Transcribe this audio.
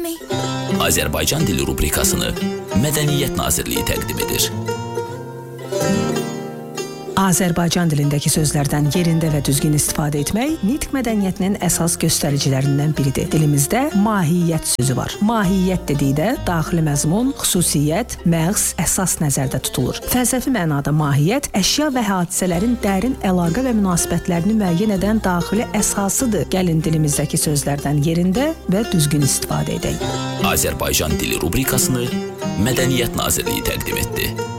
Azərbaycan dili rubrikasını Mədəniyyət Nazirliyi təqdim edir. Azərbaycan dilindəki sözlərdən yerində və düzgün istifadə etmək nitq mədəniyyətinin əsas göstəricilərindən biridir. Dilimizdə mahiyyət sözü var. Mahiyyət dedikdə daxili məzmun, xüsusiyyət, məğz, əsas nəzərdə tutulur. Fəlsəfi mənada mahiyyət əşya və hadisələrin dərin əlaqə və münasibətlərini müəyyən edən daxili əsasıdır. Gəlin dilimizdəki sözlərdən yerində və düzgün istifadə edək. Azərbaycan dili rubrikasını Mədəniyyət Nazirliyi təqdim etdi.